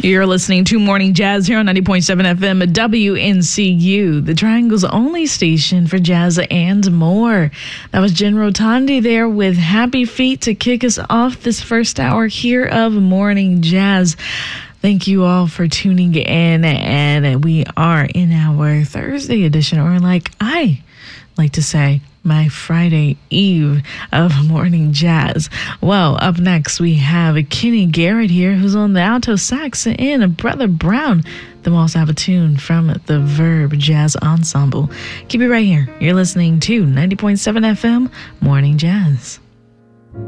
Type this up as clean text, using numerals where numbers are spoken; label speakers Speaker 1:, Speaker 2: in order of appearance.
Speaker 1: You're listening to Morning Jazz here on 90.7 FM at WNCU, the Triangle's only station for jazz and more. That was Jen Rotondi there with Happy Feet to kick us off this first hour here of Morning Jazz. Thank you all for tuning in, and we are in our Thursday edition, or like I like to say, my Friday Eve of Morning Jazz. Well, up next we have Kenny Garrett here, who's on the alto sax, and Brother Brown. Then we'll also have a tune from the Verb Jazz Ensemble. Keep it right here. You're listening to 90.7 FM Morning Jazz.